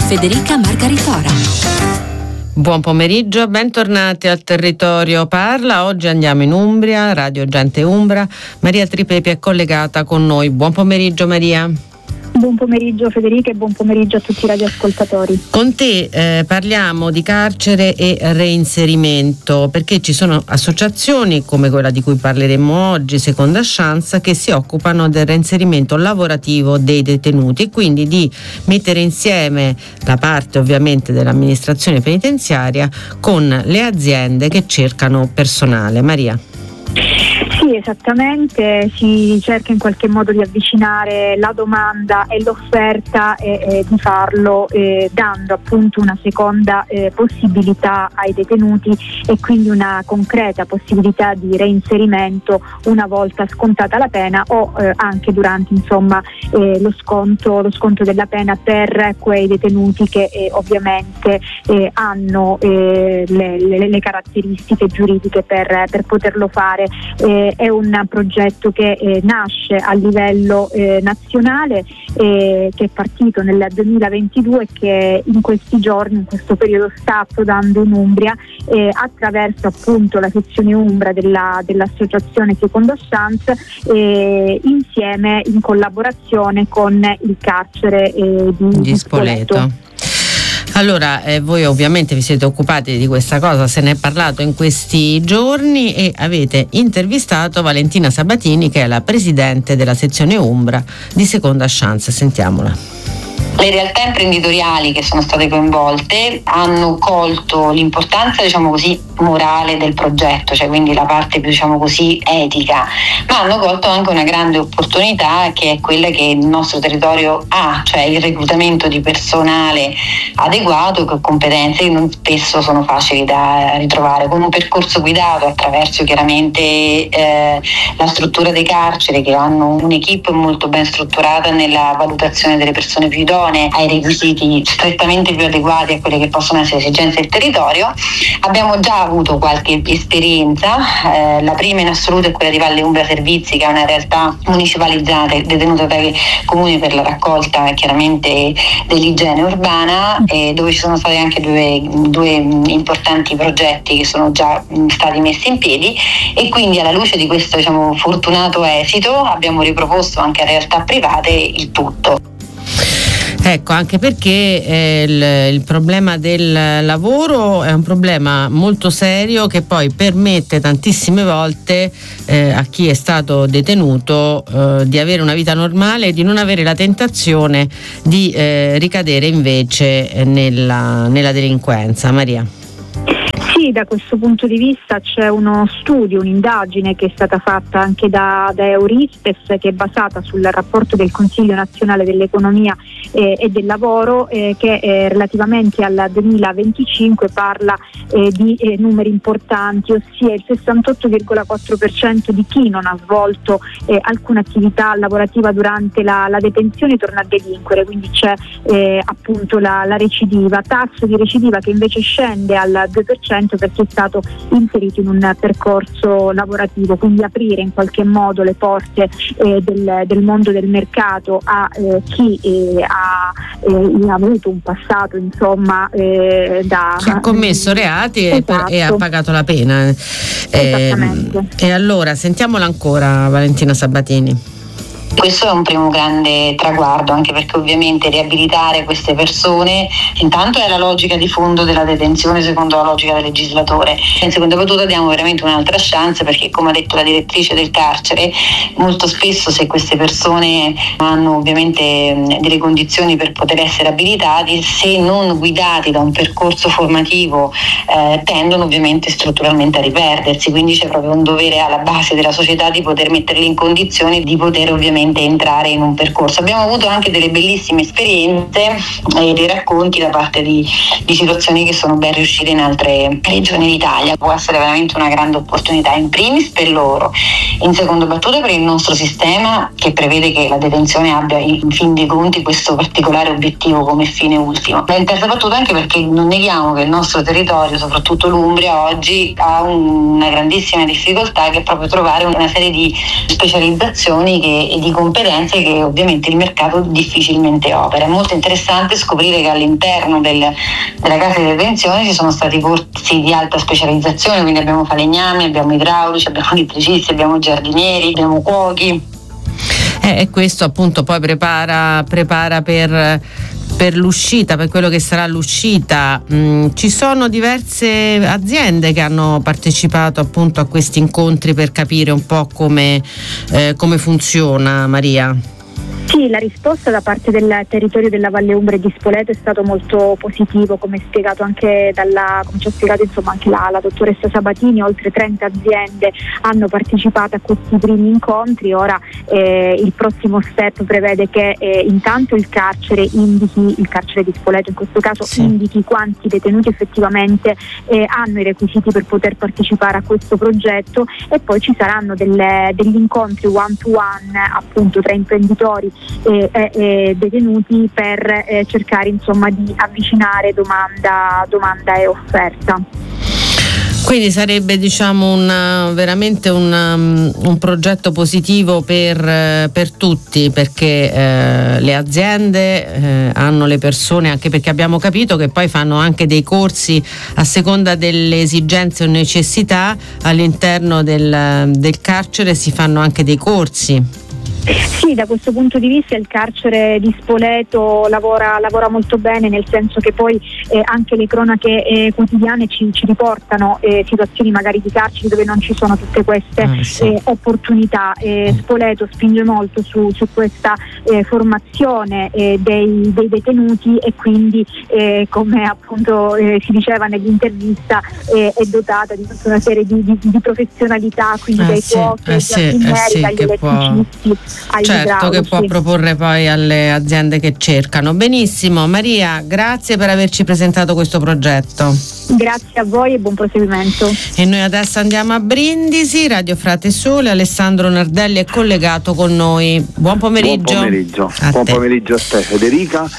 Federica Margaritora. Buon pomeriggio, bentornati al Territorio Parla. Oggi andiamo in Umbria, Radio Gente Umbra. Maria Tripepi è collegata con noi. Buon pomeriggio Maria. Buon pomeriggio Federica e buon pomeriggio a tutti i radioascoltatori. Con te parliamo di carcere e reinserimento, perché ci sono associazioni come quella di cui parleremo oggi, Seconda Chance, che si occupano del reinserimento lavorativo dei detenuti e quindi di mettere insieme la parte ovviamente dell'amministrazione penitenziaria con le aziende che cercano personale. Maria. Sì, esattamente, si cerca in qualche modo di avvicinare la domanda e l'offerta e di farlo dando appunto una seconda possibilità ai detenuti e quindi una concreta possibilità di reinserimento una volta scontata la pena o anche durante lo sconto della pena per quei detenuti che ovviamente hanno le caratteristiche giuridiche per poterlo fare. È un progetto che nasce a livello nazionale, che è partito nel 2022 e che in questi giorni, in questo periodo, sta approdando in Umbria attraverso appunto la sezione Umbra dell'associazione Seconda Chance, insieme in collaborazione con il carcere di Spoleto. Allora, voi ovviamente vi siete occupati di questa cosa, se ne è parlato in questi giorni e avete intervistato Valentina Sabatini, che è la presidente della sezione Umbra di Seconda Chance. Sentiamola. Le realtà imprenditoriali che sono state coinvolte hanno colto l'importanza, morale del progetto, cioè quindi la parte più, etica, ma hanno colto anche una grande opportunità che è quella che il nostro territorio ha, cioè il reclutamento di personale adeguato con competenze che non spesso sono facili da ritrovare, con un percorso guidato attraverso chiaramente la struttura dei carceri, che hanno un'equipe molto ben strutturata nella valutazione delle persone più idonee ai requisiti strettamente più adeguati a quelle che possono essere le esigenze del territorio. Abbiamo già avuto qualche esperienza, la prima in assoluto è quella di Valle Umbria Servizi, che è una realtà municipalizzata e detenuta dai comuni per la raccolta chiaramente dell'igiene urbana, dove ci sono stati anche due importanti progetti che sono già stati messi in piedi, e quindi alla luce di questo fortunato esito abbiamo riproposto anche a realtà private il tutto. Ecco, anche perché il problema del lavoro è un problema molto serio che poi permette tantissime volte a chi è stato detenuto di avere una vita normale e di non avere la tentazione di ricadere invece nella delinquenza. Maria. Sì, da questo punto di vista c'è uno studio, un'indagine che è stata fatta anche da Euristes, che è basata sul rapporto del Consiglio Nazionale dell'Economia e del Lavoro, che relativamente al 2025 parla di numeri importanti, ossia il 68,4% di chi non ha svolto alcuna attività lavorativa durante la detenzione torna a delinquere, quindi c'è appunto la recidiva, tasso di recidiva che invece scende al 2% perché è stato inserito in un percorso lavorativo, quindi aprire in qualche modo le porte del mondo del mercato a chi ha avuto un passato chi ha commesso reati e ha pagato la pena. Esattamente. E allora sentiamola ancora Valentina Sabatini. Questo è un primo grande traguardo, anche perché ovviamente riabilitare queste persone intanto è la logica di fondo della detenzione secondo la logica del legislatore. In seconda battuta diamo veramente un'altra chance, perché come ha detto la direttrice del carcere, molto spesso se queste persone hanno ovviamente delle condizioni per poter essere abilitati, se non guidati da un percorso formativo tendono ovviamente strutturalmente a riperdersi, quindi c'è proprio un dovere alla base della società di poter metterli in condizioni di poter ovviamente entrare in un percorso. Abbiamo avuto anche delle bellissime esperienze e dei racconti da parte di situazioni che sono ben riuscite in altre regioni d'Italia. Può essere veramente una grande opportunità, in primis per loro, in seconda battuta per il nostro sistema, che prevede che la detenzione abbia in fin dei conti questo particolare obiettivo come fine ultimo, ma in terza battuta anche perché non neghiamo che il nostro territorio, soprattutto l'Umbria, oggi ha una grandissima difficoltà, che è proprio trovare una serie di specializzazioni e di competenze che ovviamente il mercato difficilmente opera. È molto interessante scoprire che all'interno della casa di detenzione ci sono stati corsi di alta specializzazione, quindi abbiamo falegnami, abbiamo idraulici, abbiamo elettricisti, abbiamo giardinieri, abbiamo cuochi. E questo appunto poi prepara per l'uscita, per quello che sarà l'uscita. Ci sono diverse aziende che hanno partecipato appunto a questi incontri per capire un po' come funziona, Maria. Sì, la risposta da parte del territorio della Valle Umbra e di Spoleto è stato molto positivo, come spiegato anche come ci ha spiegato anche la dottoressa Sabatini. Oltre 30 aziende hanno partecipato a questi primi incontri. Ora il prossimo step prevede che intanto il carcere di Spoleto in questo caso, sì, indichi quanti detenuti effettivamente hanno i requisiti per poter partecipare a questo progetto, e poi ci saranno degli incontri one to one appunto tra imprenditori e detenuti per cercare insomma di avvicinare domanda e offerta. Quindi sarebbe veramente un progetto positivo per tutti, perché le aziende hanno le persone, anche perché abbiamo capito che poi fanno anche dei corsi a seconda delle esigenze o necessità. All'interno del carcere si fanno anche dei corsi. Sì, da questo punto di vista il carcere di Spoleto lavora molto bene, nel senso che poi anche le cronache quotidiane ci riportano situazioni magari di carceri dove non ci sono tutte queste opportunità. Spoleto spinge molto su questa formazione dei detenuti, e quindi come appunto si diceva nell'intervista è dotata di tutta una serie di professionalità, quindi dai cuochi, dai giardinieri, dagli elettricisti. Certo, che può proporre poi alle aziende che cercano. Benissimo, Maria, grazie per averci presentato questo progetto. Grazie a voi e buon proseguimento. E noi adesso andiamo a Brindisi. Radio Frate Sole, Alessandro Nardelli è collegato con noi. Buon pomeriggio. Buon pomeriggio a te, Federica.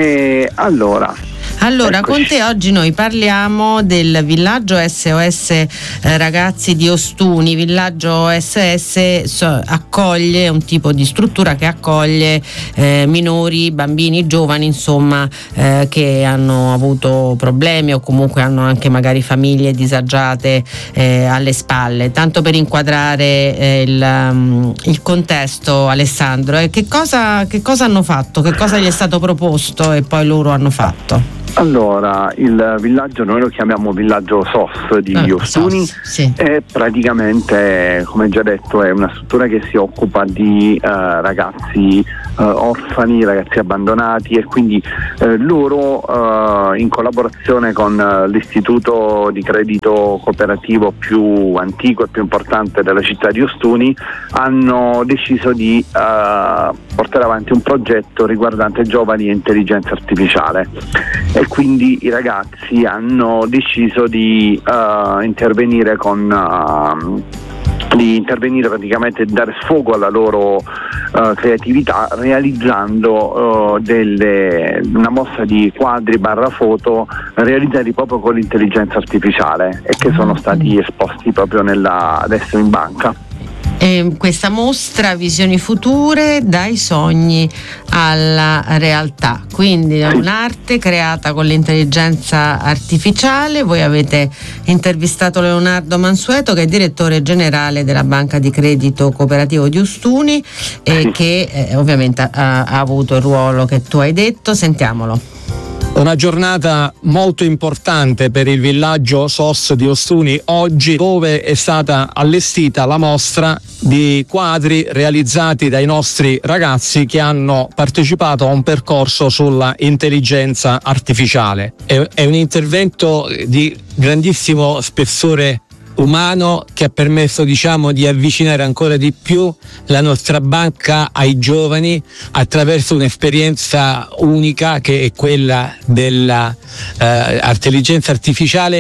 Allora, con te oggi noi parliamo del villaggio SOS Ragazzi di Ostuni. Villaggio SOS accoglie un tipo di struttura che accoglie minori, bambini, giovani, insomma, che hanno avuto problemi o comunque hanno anche magari famiglie disagiate alle spalle. Tanto per inquadrare il contesto, Alessandro, che cosa hanno fatto? Che cosa gli è stato proposto e poi loro hanno fatto? Allora, il villaggio noi lo chiamiamo villaggio SOS di Ostuni, sì. E praticamente, come già detto, è una struttura che si occupa di ragazzi orfani, ragazzi abbandonati, e quindi loro in collaborazione con l'istituto di credito cooperativo più antico e più importante della città di Ostuni hanno deciso di portare avanti un progetto riguardante giovani e intelligenza artificiale, e quindi i ragazzi hanno deciso di intervenire praticamente, dare sfogo alla loro creatività, realizzando una mostra di quadri /foto realizzati proprio con l'intelligenza artificiale e che sono stati esposti proprio adesso in banca. Questa mostra Visioni future, dai sogni alla realtà, quindi è un'arte creata con l'intelligenza artificiale. Voi avete intervistato Leonardo Mansueto, che è direttore generale della Banca di Credito Cooperativo di Ostuni, e che ovviamente ha avuto il ruolo che tu hai detto. Sentiamolo. Una giornata molto importante per il villaggio SOS di Ostuni oggi, dove è stata allestita la mostra di quadri realizzati dai nostri ragazzi che hanno partecipato a un percorso sulla intelligenza artificiale. È un intervento di grandissimo spessore umano che ha permesso, di avvicinare ancora di più la nostra banca ai giovani attraverso un'esperienza unica che è quella della intelligenza artificiale,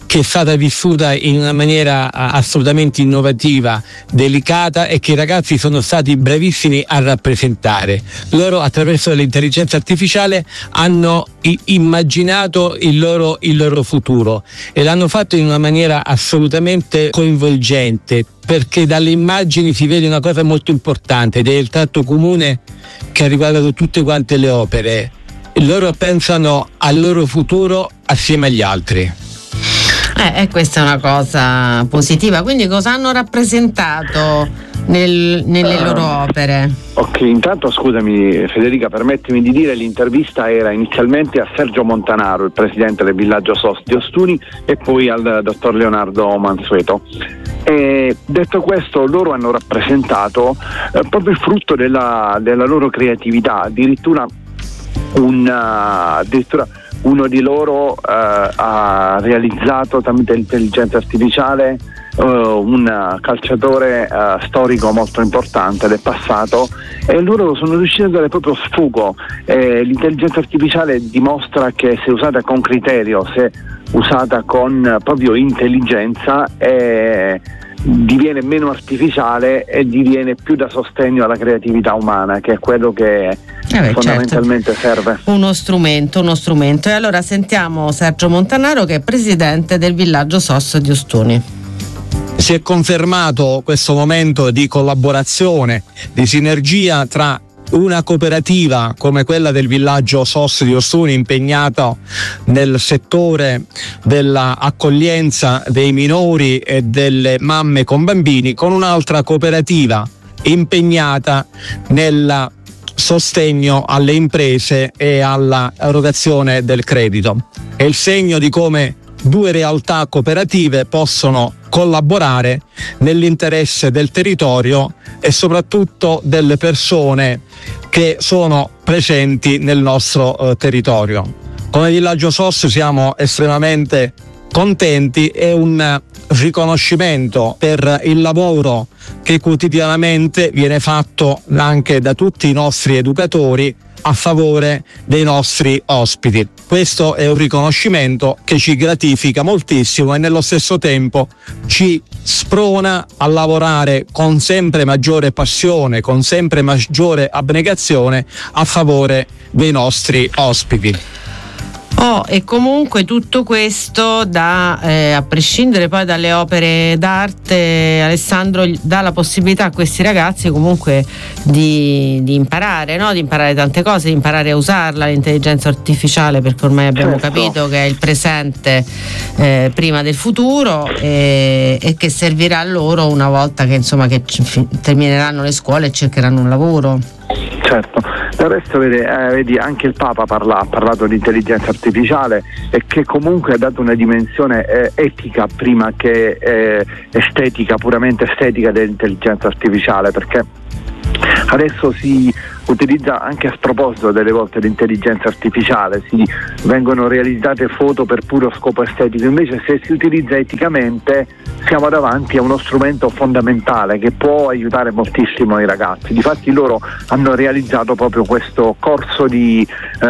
che è stata vissuta in una maniera assolutamente innovativa, delicata, e che i ragazzi sono stati bravissimi a rappresentare. Loro, attraverso l'intelligenza artificiale, hanno immaginato il loro futuro e l'hanno fatto in una maniera assolutamente coinvolgente, perché dalle immagini si vede una cosa molto importante ed è il tratto comune che ha riguardato tutte quante le opere. Loro pensano al loro futuro assieme agli altri. Questa è una cosa positiva. Quindi cosa hanno rappresentato nelle loro opere? Ok, intanto scusami Federica, permettimi di dire, l'intervista era inizialmente a Sergio Montanaro, il presidente del villaggio SOS di Ostuni, e poi al dottor Leonardo Mansueto. E detto questo, loro hanno rappresentato proprio il frutto della loro creatività. Addirittura uno di loro ha realizzato tramite l'intelligenza artificiale un calciatore storico molto importante del passato, e loro sono riusciti a dare proprio sfogo. L'intelligenza artificiale dimostra che se usata con criterio, se usata con proprio intelligenza, diviene meno artificiale e diviene più da sostegno alla creatività umana, che è quello che fondamentalmente serve. Uno strumento. E allora sentiamo Sergio Montanaro, che è presidente del villaggio SOS di Ostuni. Si è confermato questo momento di collaborazione, di sinergia tra una cooperativa come quella del villaggio SOS di Ostuni, impegnata nel settore dell'accoglienza dei minori e delle mamme con bambini, con un'altra cooperativa impegnata nel sostegno alle imprese e alla erogazione del credito. È il segno di come due realtà cooperative possono collaborare nell'interesse del territorio e soprattutto delle persone che sono presenti nel nostro territorio. Come villaggio SOS siamo estremamente contenti, è un riconoscimento per il lavoro che quotidianamente viene fatto anche da tutti i nostri educatori a favore dei nostri ospiti. Questo è un riconoscimento che ci gratifica moltissimo e nello stesso tempo ci sprona a lavorare con sempre maggiore passione, con sempre maggiore abnegazione a favore dei nostri ospiti. E comunque tutto questo a prescindere poi dalle opere d'arte, Alessandro, dà la possibilità a questi ragazzi comunque di imparare, no? Di imparare tante cose, di imparare a usarla, l'intelligenza artificiale, perché ormai abbiamo capito che è il presente prima del futuro, e che servirà a loro una volta che termineranno le scuole e cercheranno un lavoro. Certo, del resto vedi anche il Papa ha parlato di intelligenza artificiale, e che comunque ha dato una dimensione etica prima che estetica, puramente estetica dell'intelligenza artificiale, perché adesso si utilizza anche a sproposito delle volte l'intelligenza artificiale, vengono realizzate foto per puro scopo estetico. Invece se si utilizza eticamente siamo davanti a uno strumento fondamentale che può aiutare moltissimo i ragazzi. Difatti loro hanno realizzato proprio questo corso di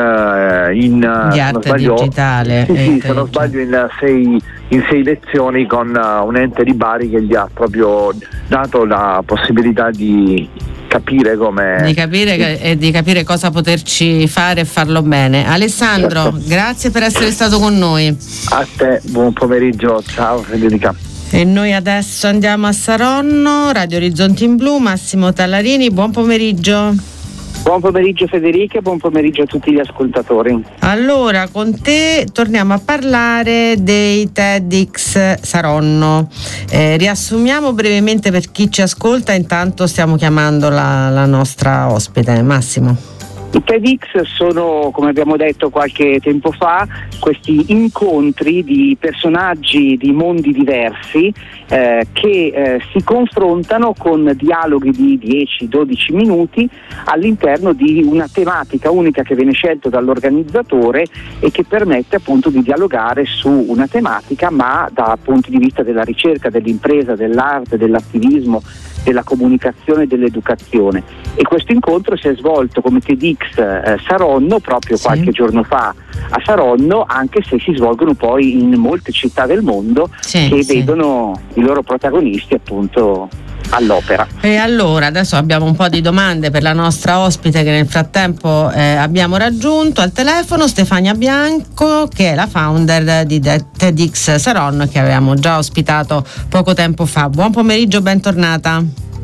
arte digitale, se non sbaglio in 6 lezioni, con un ente di Bari che gli ha proprio dato la possibilità di capire di capire cosa poterci fare e farlo bene. Alessandro, certo. Grazie per essere stato con noi. A te, buon pomeriggio, ciao Federica. E noi adesso andiamo a Saronno, Radio Orizzonti in Blu, Massimo Tallarini, buon pomeriggio. Buon pomeriggio Federica e buon pomeriggio a tutti gli ascoltatori. Allora, con te torniamo a parlare dei TEDx Saronno. Riassumiamo brevemente per chi ci ascolta, intanto stiamo chiamando la nostra ospite, Massimo. I TEDx sono, come abbiamo detto qualche tempo fa, questi incontri di personaggi di mondi diversi che si confrontano con dialoghi di 10-12 minuti all'interno di una tematica unica che viene scelta dall'organizzatore e che permette appunto di dialogare su una tematica, ma da punti di vista della ricerca, dell'impresa, dell'arte, dell'attivismo, della comunicazione e dell'educazione. E questo incontro si è svolto come TEDx Saronno proprio qualche giorno fa a Saronno, anche se si svolgono poi in molte città del mondo che vedono i loro protagonisti appunto all'opera. E allora adesso abbiamo un po' di domande per la nostra ospite che nel frattempo abbiamo raggiunto al telefono, Stefania Bianco, che è la founder di TEDx Saronno, che avevamo già ospitato poco tempo fa. Buon pomeriggio, bentornata.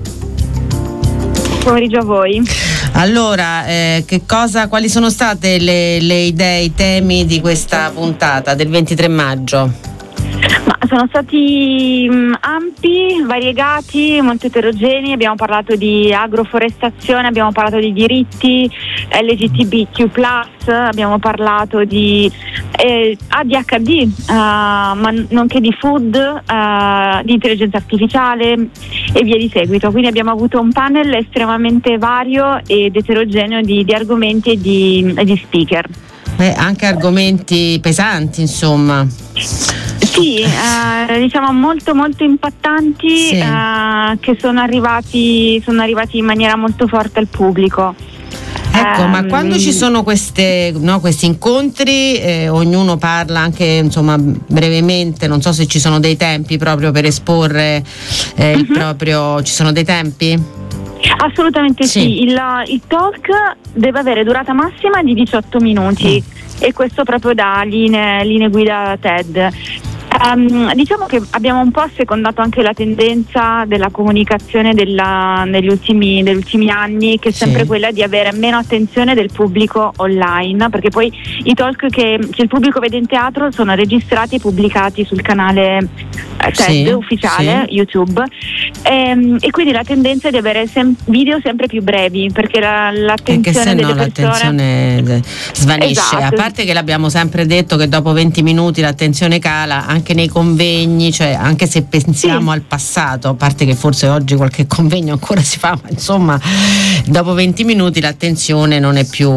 Buon pomeriggio a voi. Allora, quali sono state le idee, i temi di questa puntata del 23 maggio? Ma sono stati ampi, variegati, molto eterogenei. Abbiamo parlato di agroforestazione, abbiamo parlato di diritti LGBTQ+, abbiamo parlato di ADHD, ma nonché di food, di intelligenza artificiale e via di seguito. Quindi abbiamo avuto un panel estremamente vario ed eterogeneo di argomenti e di speaker. Anche argomenti pesanti, insomma. Sì, diciamo molto molto impattanti, che sono arrivati in maniera molto forte al pubblico. Ecco, ma quando ci sono questi incontri, ognuno parla anche insomma brevemente, non so se ci sono dei tempi proprio per esporre il proprio, ci sono dei tempi? Assolutamente sì. Il talk deve avere durata massima di 18 minuti e questo proprio da linee guida TED. Diciamo che abbiamo un po' secondato anche la tendenza della comunicazione negli ultimi anni, che è sempre quella di avere meno attenzione del pubblico online, perché poi i talk che il pubblico vede in teatro sono registrati e pubblicati sul canale TED ufficiale YouTube, e quindi la tendenza è di avere video sempre più brevi, perché l'attenzione delle persone svanisce. Esatto. A parte che l'abbiamo sempre detto che dopo 20 minuti l'attenzione cala anche nei convegni, cioè anche se pensiamo al passato, a parte che forse oggi qualche convegno ancora si fa, ma insomma dopo 20 minuti l'attenzione non è più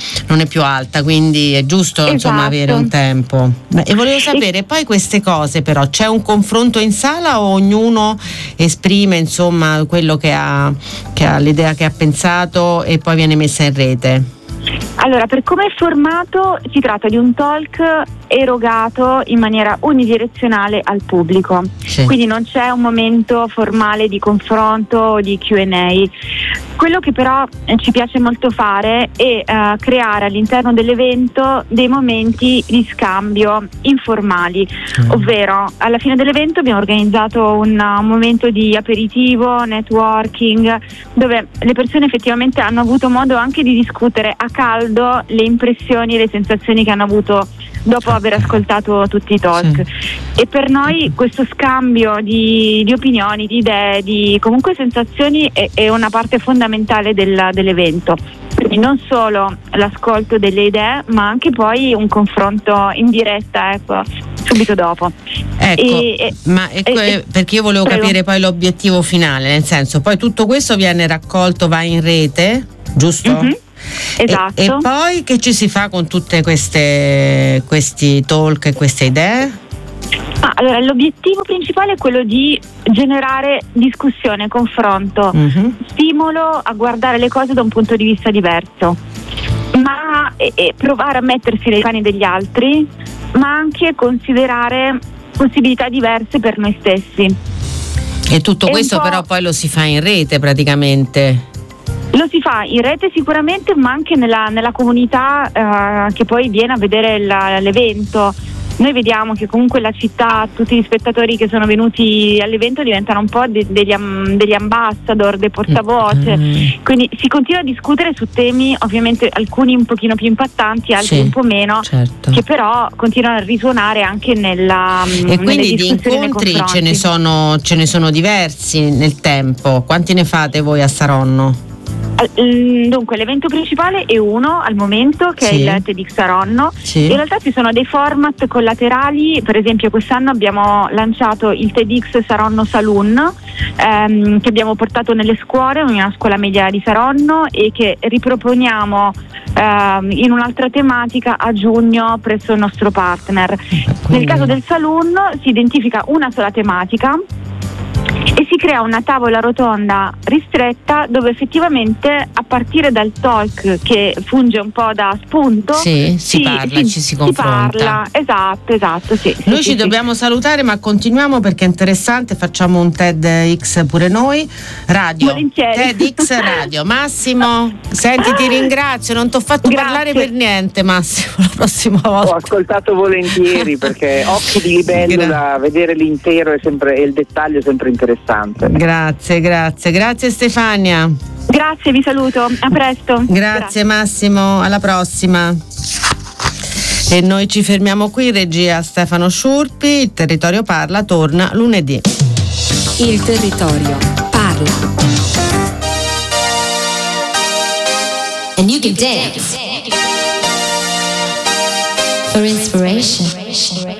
alta, quindi è giusto insomma avere un tempo. E volevo sapere poi queste cose, però c'è un confronto in sala o ognuno esprime insomma quello che ha l'idea che ha pensato e poi viene messa in rete? Allora, per come è formato si tratta di un talk erogato in maniera unidirezionale al pubblico, quindi non c'è un momento formale di confronto o di Q&A. Quello che però ci piace molto fare è creare all'interno dell'evento dei momenti di scambio informali, ovvero alla fine dell'evento abbiamo organizzato un momento di aperitivo, networking, dove le persone effettivamente hanno avuto modo anche di discutere a caldo le impressioni e le sensazioni che hanno avuto dopo aver ascoltato tutti i talk. E per noi questo scambio di opinioni, di idee, di comunque sensazioni è una parte fondamentale dell'evento. Quindi non solo l'ascolto delle idee, ma anche poi un confronto in diretta, subito dopo. Perché io volevo capire poi l'obiettivo finale, nel senso, poi tutto questo viene raccolto, va in rete, giusto? Mm-hmm. Esatto. E poi che ci si fa con tutte questi talk e queste idee? Allora, l'obiettivo principale è quello di generare discussione, confronto, stimolo a guardare le cose da un punto di vista diverso, ma provare a mettersi nei panni degli altri, ma anche considerare possibilità diverse per noi stessi. E tutto questo però poi lo si fa in rete praticamente? Lo si fa in rete sicuramente, ma anche nella comunità che poi viene a vedere l'evento. Noi vediamo che comunque la città, tutti gli spettatori che sono venuti all'evento diventano un po' degli ambassador, dei portavoce, quindi si continua a discutere su temi, ovviamente alcuni un pochino più impattanti, altri un po' meno, che però continuano a risuonare anche e quindi di incontri ce ne sono diversi nel tempo. Quanti ne fate voi a Saronno? Dunque l'evento principale è uno al momento, che è il TEDx Saronno. In realtà ci sono dei format collaterali, per esempio quest'anno abbiamo lanciato il TEDx Saronno Saloon, che abbiamo portato nelle scuole, in una scuola media di Saronno, e che riproponiamo in un'altra tematica a giugno presso il nostro partner. Nel caso del Saloon si identifica una sola tematica e si crea una tavola rotonda ristretta dove effettivamente a partire dal talk, che funge un po' da spunto, si parla, ci si confronta. Esatto, sì. Noi ci dobbiamo salutare, ma continuiamo perché è interessante, facciamo un TEDx pure noi, radio. Volentieri. TEDx radio. Massimo, senti, ti ringrazio, non ti ho fatto parlare per niente, Massimo, la prossima volta. Ho ascoltato volentieri perché occhi di libello da vedere l'intero e il dettaglio è sempre interessante. Grazie Stefania. Grazie, vi saluto, a presto. Grazie Massimo, alla prossima. E noi ci fermiamo qui, regia Stefano Sciurpi. Il Territorio Parla torna lunedì. Il Territorio Parla. And you can dance.